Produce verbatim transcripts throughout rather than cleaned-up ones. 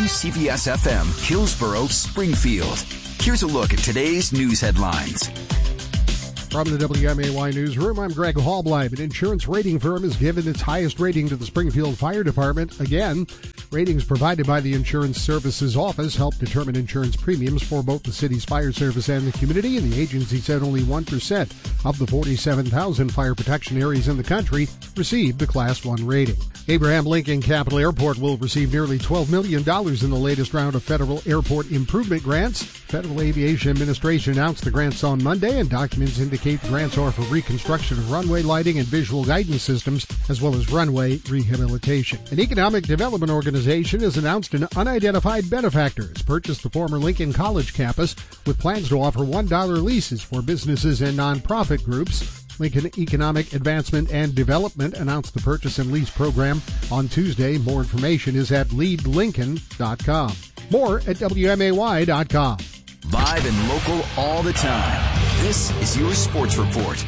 C V S F M, Hillsborough, Springfield. Here's a look at today's news headlines. From the W M A Y Newsroom, I'm Greg Hallbleib. An insurance rating firm has given its highest rating to the Springfield Fire Department. Again, ratings provided by the Insurance Services Office help determine insurance premiums for both the city's fire service and the community, and the agency said only one percent of the forty-seven thousand fire protection areas in the country received the Class one rating. Abraham Lincoln Capital Airport will receive nearly twelve million dollars in the latest round of federal airport improvement grants. Federal Aviation Administration announced the grants on Monday, and documents indicate the grants are for reconstruction of runway lighting and visual guidance systems, as well as runway rehabilitation. An economic development organization has announced an unidentified benefactor has purchased the former Lincoln College campus with plans to offer one dollar leases for businesses and nonprofit groups. Lincoln Economic Advancement and Development announced the purchase and lease program on Tuesday. More information is at lead lincoln dot com. More at W M A Y dot com. Live and local all the time. This is your Sports Report.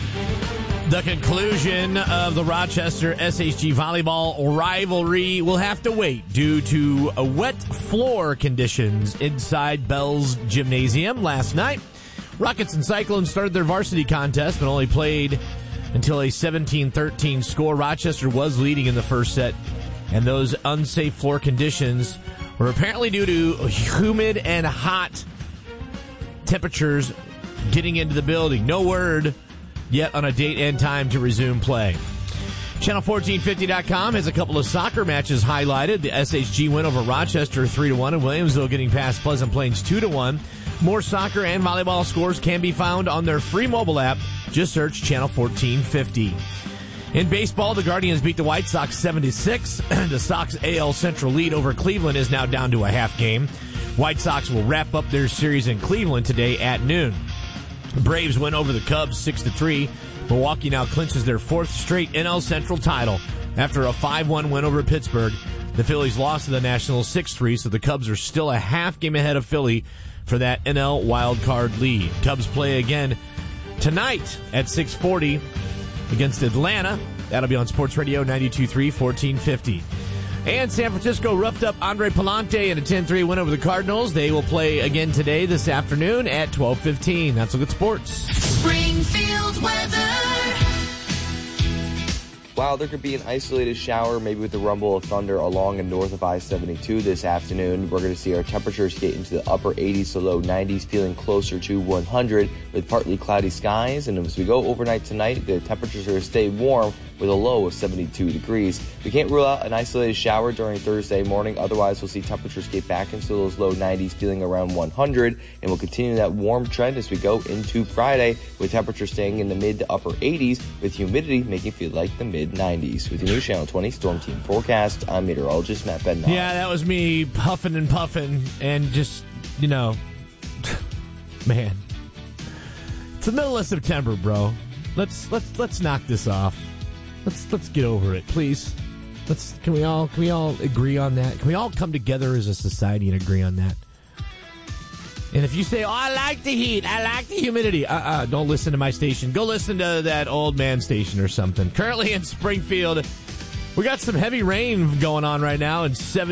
The conclusion of the Rochester S H G volleyball rivalry will have to wait due to a wet floor conditions inside Bell's Gymnasium last night. Rockets and Cyclones started their varsity contest, but only played until a seventeen thirteen score. Rochester was leading in the first set, and those unsafe floor conditions were apparently due to humid and hot temperatures getting into the building. No word yet on a date and time to resume play. Channel fourteen fifty dot com has a couple of soccer matches highlighted. The S H G win over Rochester three to one, and Williamsville getting past Pleasant Plains two to one. More soccer and volleyball scores can be found on their free mobile app. Just search Channel fourteen fifty. In baseball, the Guardians beat the White Sox seven to six. The Sox A L Central lead over Cleveland is now down to a half game. White Sox will wrap up their series in Cleveland today at noon. The Braves win over the Cubs six to three. Milwaukee now clinches their fourth straight N L Central title after a five one win over Pittsburgh. The Phillies lost to the Nationals six three, so the Cubs are still a half game ahead of Philly for that N L wild card lead. Cubs play again tonight at six forty against Atlanta. That'll be on Sports Radio ninety-two point three, fourteen fifty. And San Francisco roughed up Andre Palante in a ten three win over the Cardinals. They will play again today, this afternoon at twelve fifteen. That's a good sports. Springfield weather. Wow, there could be an isolated shower, maybe with the rumble of thunder along and north of I seventy-two this afternoon. We're going to see our temperatures get into the upper eighties to low nineties, feeling closer to one hundred with partly cloudy skies. And as we go overnight tonight, the temperatures are going to stay warm with a low of seventy-two degrees. We can't rule out an isolated shower during Thursday morning. Otherwise, we'll see temperatures get back into those low nineties, feeling around one hundred. And we'll continue that warm trend as we go into Friday, with temperatures staying in the mid to upper eighties, with humidity making it feel like the mid nineties. With your new Channel twenty Storm Team forecast, I'm meteorologist Matt Bednar. Yeah, that was me puffing and puffing and just, you know, man. It's the middle of September, bro. Let's let's let's knock this off. Let's let's get over it, please. Let's can we all can we all agree on that? Can we all come together as a society and agree on that? And if you say, "Oh, I like the heat, I like the humidity," uh-uh, don't listen to my station. Go listen to that old man station or something. Currently in Springfield, we got some heavy rain going on right now, and seven.